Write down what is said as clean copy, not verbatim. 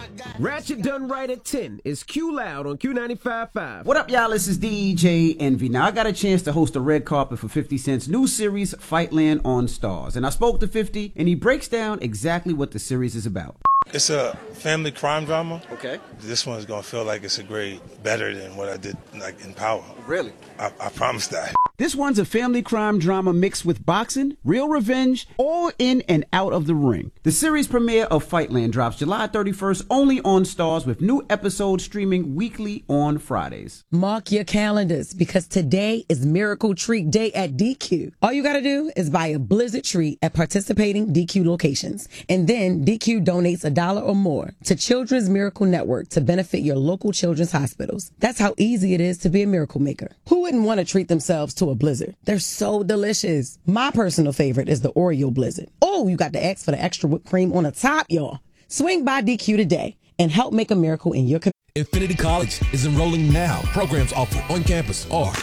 Ratchet done right at 10 is Q Loud on Q95.5. What up, y'all? This is DJ Envy. Now, I got a chance to host a red carpet for 50 Cent's new series, Fightland on Stars. And I spoke to 50, and he breaks down exactly what the series is about. It's a family crime drama. Okay. This one's going to feel like it's a grade better than what I did in Power. Really? I promise that. This one's a family crime drama mixed with boxing, real revenge, all in and out of the ring. The series premiere of Fightland drops July 31st only on Stars, with new episodes streaming weekly on Fridays. Mark your calendars, because today is Miracle Treat Day at DQ. All you gotta do is buy a Blizzard treat at participating DQ locations, and then DQ donates $1 or more to Children's Miracle Network to benefit your local children's hospitals. That's how easy it is to be a miracle maker. Who wouldn't want to treat themselves to a Blizzard? They're so delicious. My personal favorite is the Oreo Blizzard. Oh, you got to ask for the extra whipped cream on the top, y'all. Swing by DQ today and help make a miracle in your community. Infinity College is enrolling now. Programs offered on campus are